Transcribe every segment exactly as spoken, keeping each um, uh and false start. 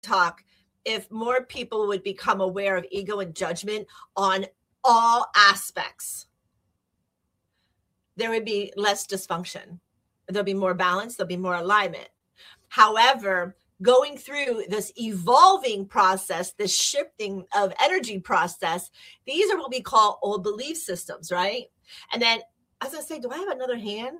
talk if more people would become aware of ego and judgment on all aspects. There would be less dysfunction. There'll be more balance. There'll be more alignment. However, going through this evolving process, this shifting of energy process, these are what we call old belief systems, right? And then I was going to say, do I have another hand?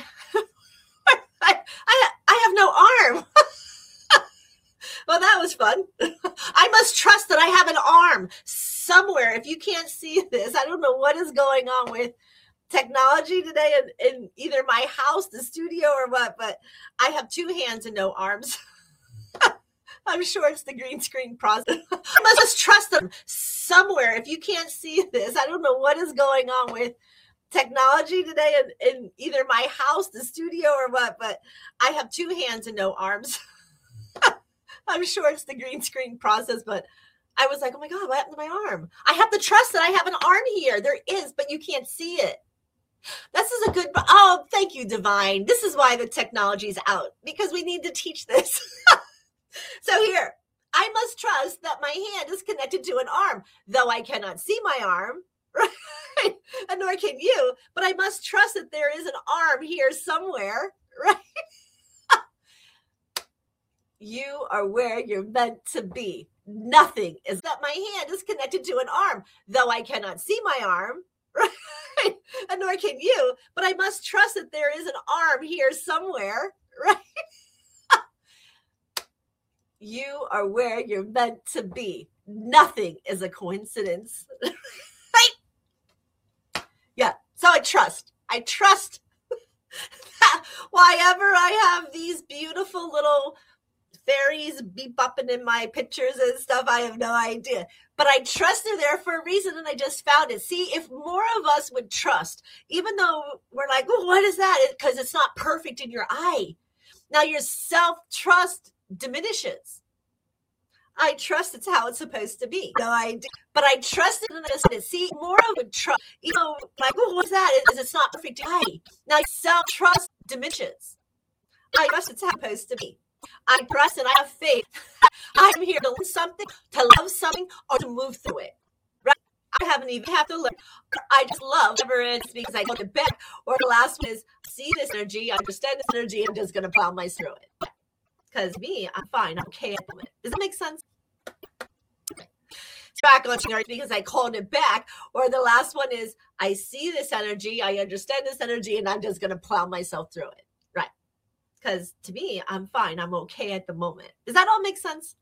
I, I, I have no arm. Well, that was fun. I must trust that I have an arm somewhere. If you can't see this, I don't know what is going on with technology today in, in either my house, the studio, or what, but I have two hands and no arms. I'm sure it's the green screen process. I must trust them somewhere. If you can't see this, I don't know what is going on with technology today in, in either my house, the studio, or what, but I have two hands and no arms. I'm sure it's the green screen process, but I was like, oh my God, what happened to my arm? I have to trust that I have an arm here. There is, but you can't see it. This is a good, oh, thank you, Divine. This is why the technology is out, because we need to teach this. So here, I must trust that my hand is connected to an arm, though I cannot see my arm, right? And nor can you, but I must trust that there is an arm here somewhere, right? You are where you're meant to be. Nothing is that my hand is connected to an arm, though I cannot see my arm, right? And nor can you, but I must trust that there is an arm here somewhere, right? You are where you're meant to be. Nothing is a coincidence, right? Yeah, so I trust. I trust that whenever I have these beautiful little fairies be bopping in my pictures and stuff, I have no idea. But I trust they're there for a reason, and I just found it. See, if more of us would trust, even though we're like, well, what is that? Because it's not perfect in your eye. Now your self-trust diminishes. I trust it's how it's supposed to be. No idea. But I trust it, and I just see more of would trust. You know, like, well, what's that? Because it's not perfect in your eye. Now self-trust diminishes. I trust it's how it's supposed to be. I trust and I have faith. I'm here to learn something, to love something, or to move through it. Right? I haven't even have to learn. I just love whatever it is because I go to bed. Or the last one is, see this energy, I understand this energy, I'm just going to plow my through it. Because me, I'm fine. I'm okay at the moment. Does that make sense? Okay. Back on because I called it back. Or the last one is, I see this energy, I understand this energy, and I'm just going to plow myself through it. Right? Because to me, I'm fine. I'm okay at the moment. Does that all make sense?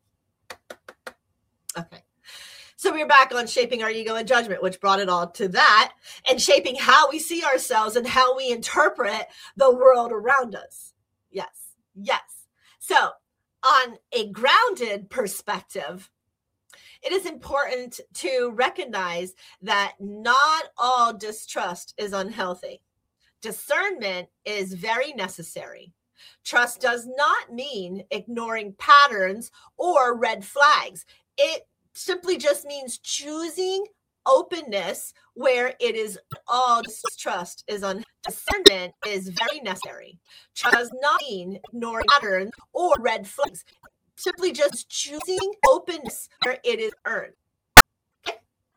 Okay. So we're back on shaping our ego and judgment, which brought it all to that, and shaping how we see ourselves and how we interpret the world around us. Yes. Yes. So on a grounded perspective, it is important to recognize that not all distrust is unhealthy. Discernment is very necessary. Trust does not mean ignoring patterns or red flags. It simply just means choosing openness where it is all distrust is on. Discernment is very necessary. Trust does not mean ignoring patterns or red flags. Simply just choosing openness where it is earned. Okay?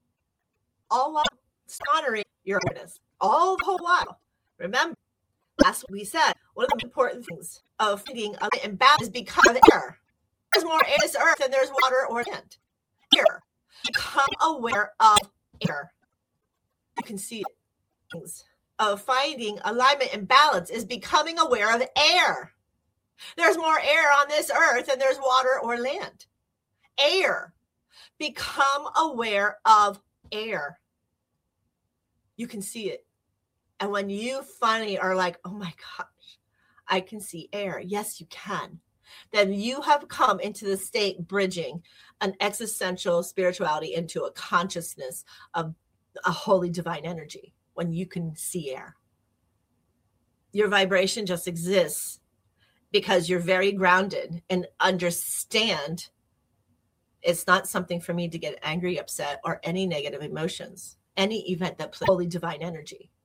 All while honoring your openness. All the whole while. Remember, that's what we said. One of the important things of finding a and balance is because of air. There's more air on this earth than there's water or land. Air. Become aware of air. You can see things of finding alignment and balance is becoming aware of air. There's more air on this earth than there's water or land. Air. Become aware of air. You can see it. And when you finally are like, oh my gosh, I can see air. Yes, you can. Then you have come into the state bridging an existential spirituality into a consciousness of a holy divine energy when you can see air. Your vibration just exists because you're very grounded and understand it's not something for me to get angry, upset, or any negative emotions. Any event that plays holy divine energy.